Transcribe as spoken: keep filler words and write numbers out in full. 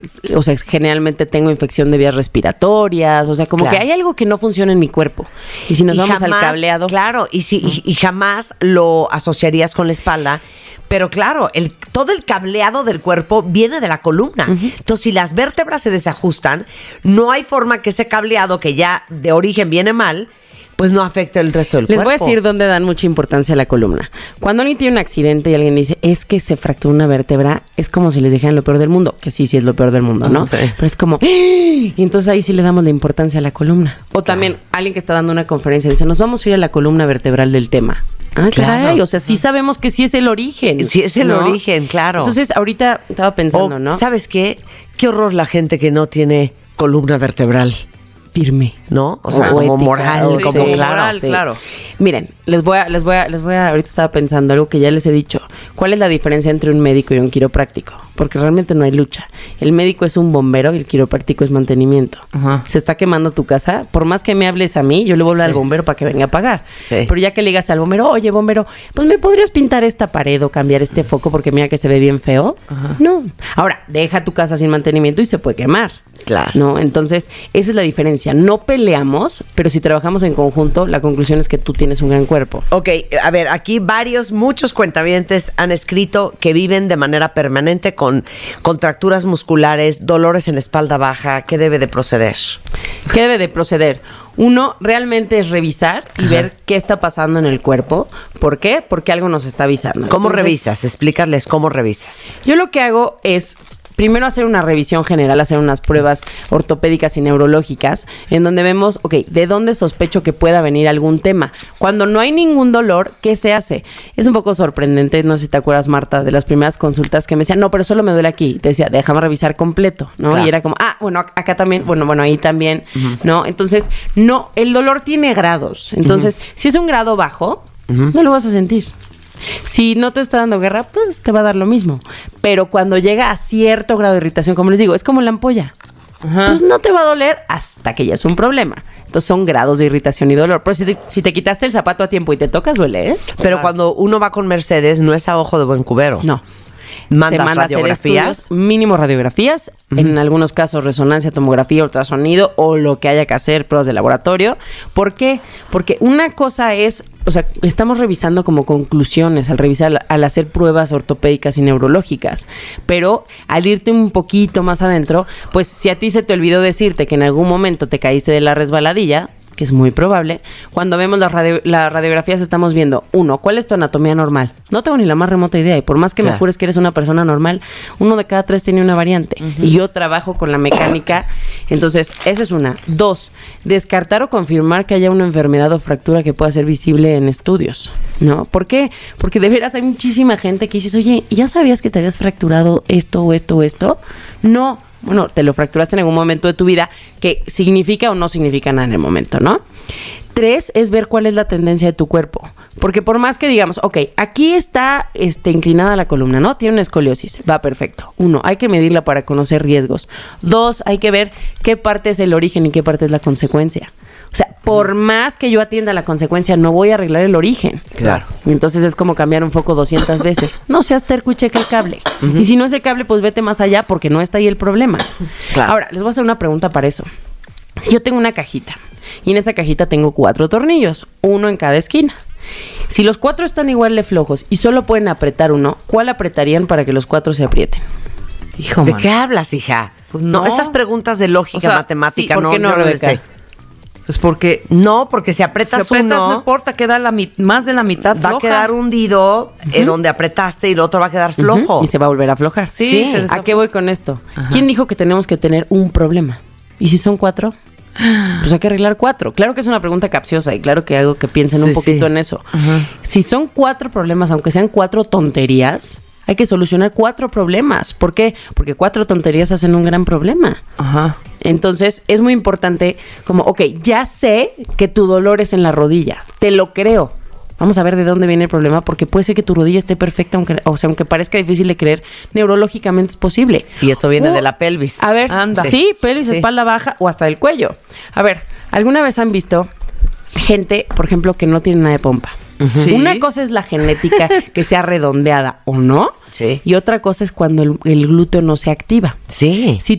o sea, generalmente tengo infección de vías respiratorias, o sea, como claro. que hay algo que no funciona en mi cuerpo. Y si nos y vamos jamás, al cableado... Claro, y, si, y, y jamás lo asociarías con la espalda, pero claro, el, todo el cableado del cuerpo viene de la columna. Uh-huh. Entonces, si las vértebras se desajustan, no hay forma que ese cableado, que ya de origen viene mal, pues no afecta el resto del Les cuerpo. Les voy a decir dónde dan mucha importancia a la columna. Cuando alguien tiene un accidente y alguien dice, es que se fracturó una vértebra, es como si les dijeran lo peor del mundo, que sí, sí es lo peor del mundo, ¿no? Sí. Pero es como, ¡ah! Y entonces ahí sí le damos la importancia a la columna. O también claro. alguien que está dando una conferencia dice, nos vamos a ir a la columna vertebral del tema. Ah, claro. Caray, o sea, sí sabemos que sí es el origen. Sí es el ¿no? origen, claro. Entonces, ahorita estaba pensando, o, ¿no? ¿Sabes qué? Qué horror la gente que no tiene columna vertebral. Firme, ¿no? O sea, o como ética, moral, o como sí, claro, moral, sí. claro. Miren, les voy a, les voy a, les voy a, ahorita estaba pensando algo que ya les he dicho. ¿Cuál es la diferencia entre un médico y un quiropráctico? Porque realmente no hay lucha. El médico es un bombero y el quiropráctico es mantenimiento. Uh-huh. Se está quemando tu casa, por más que me hables a mí, yo le voy a hablar sí. al bombero para que venga a pagar. Sí. Pero ya que le digas al bombero, oye, bombero, pues me podrías pintar esta pared o cambiar este foco porque mira que se ve bien feo. Uh-huh. No. Ahora, deja tu casa sin mantenimiento y se puede quemar. Claro. ¿No? Entonces, esa es la diferencia. No peleamos, pero si trabajamos en conjunto, la conclusión es que tú tienes un gran cuerpo. Ok, a ver, aquí varios, muchos cuentavientes han escrito que viven de manera permanente con contracturas musculares, dolores en la espalda baja. ¿Qué debe de proceder? ¿Qué debe de proceder? Uno, realmente es revisar y Ajá. ver qué está pasando en el cuerpo. ¿Por qué? Porque algo nos está avisando. ¿Cómo Entonces, revisas? Explícales cómo revisas. Yo lo que hago es... primero hacer una revisión general, hacer unas pruebas ortopédicas y neurológicas en donde vemos, ok, ¿de dónde sospecho que pueda venir algún tema? Cuando no hay ningún dolor, ¿qué se hace? Es un poco sorprendente, no sé si te acuerdas, Marta, de las primeras consultas que me decían, no, pero solo me duele aquí. Te decía, déjame revisar completo, ¿no? Claro. Y era como, ah, bueno, acá también, bueno, bueno, ahí también, uh-huh. ¿no? Entonces, no, el dolor tiene grados. Entonces, uh-huh. si es un grado bajo, uh-huh. no lo vas a sentir. Si no te está dando guerra, pues te va a dar lo mismo. Pero cuando llega a cierto grado de irritación, como les digo, es como la ampolla. Ajá. Pues no te va a doler hasta que ya es un problema. Entonces son grados de irritación y dolor. Pero si te, si te quitaste el zapato a tiempo y te tocas, duele, ¿eh? Pero Ajá. cuando uno va con Mercedes, no es a ojo de buen cubero. No. ¿Mandas se manda radiografías? A hacer estudios, mínimo radiografías, uh-huh. en algunos casos resonancia, tomografía, ultrasonido o lo que haya que hacer, pruebas de laboratorio. ¿Por qué? Porque una cosa es, o sea, estamos revisando como conclusiones al revisar, al hacer pruebas ortopédicas y neurológicas, pero al irte un poquito más adentro, pues si a ti se te olvidó decirte que en algún momento te caíste de la resbaladilla, que es muy probable, cuando vemos las, radio, las radiografías estamos viendo, uno, ¿cuál es tu anatomía normal? No tengo ni la más remota idea, y por más que claro. me jures que eres una persona normal, uno de cada tres tiene una variante, uh-huh. y yo trabajo con la mecánica, entonces, esa es una. Dos, descartar o confirmar que haya una enfermedad o fractura que pueda ser visible en estudios, ¿no? ¿Por qué? Porque de veras hay muchísima gente que dices, oye, ¿ya sabías que te habías fracturado esto o esto o esto? No. Bueno, te lo fracturaste en algún momento de tu vida que significa o no significa nada en el momento, ¿no? Tres, es ver cuál es la tendencia de tu cuerpo. Porque por más que digamos, ok, aquí está este, inclinada la columna, ¿no? Tiene una escoliosis, va perfecto. Uno, hay que medirla para conocer riesgos. Dos, hay que ver qué parte es el origen y qué parte es la consecuencia. O sea, por más que yo atienda la consecuencia, no voy a arreglar el origen. Claro. Entonces es como cambiar un foco doscientas veces. No seas terco y checa el cable. Uh-huh. Y si no es el cable, pues vete más allá porque no está ahí el problema. Claro. Ahora, les voy a hacer una pregunta para eso. Si yo tengo una cajita y en esa cajita tengo cuatro tornillos, uno en cada esquina. Si los cuatro están igual de flojos y solo pueden apretar uno, ¿cuál apretarían para que los cuatro se aprieten? Hijo, ¿de man. qué hablas, hija? Pues no. no, esas preguntas de lógica, o sea, matemática, sí, ¿por qué no, no, no no sé. Pues porque... No, porque si apretas, si apretas uno... no importa, queda la mit- más de la mitad va floja. a quedar hundido uh-huh. en donde apretaste y el otro va a quedar flojo. Uh-huh. Y se va a volver a aflojar. Sí. sí. ¿A qué voy con esto? Ajá. ¿Quién dijo que tenemos que tener un problema? ¿Y si son cuatro? Pues hay que arreglar cuatro. Claro que es una pregunta capciosa y claro que hago que piensen sí, un poquito sí. en eso. Uh-huh. Si son cuatro problemas, aunque sean cuatro tonterías... hay que solucionar cuatro problemas. ¿Por qué? Porque cuatro tonterías hacen un gran problema. Ajá. Entonces, es muy importante como, ok, ya sé que tu dolor es en la rodilla. Te lo creo. Vamos a ver de dónde viene el problema, porque puede ser que tu rodilla esté perfecta, aunque, o sea, aunque parezca difícil de creer, neurológicamente es posible. Y esto viene uh, de la pelvis. A ver, Anda. sí, pelvis, sí. espalda baja o hasta el cuello. A ver, ¿alguna vez han visto gente, por ejemplo, que no tiene nada de pompa? Sí. Una cosa es la genética que sea redondeada o no. Sí. Y otra cosa es cuando el, el glúteo no se activa. Sí. Si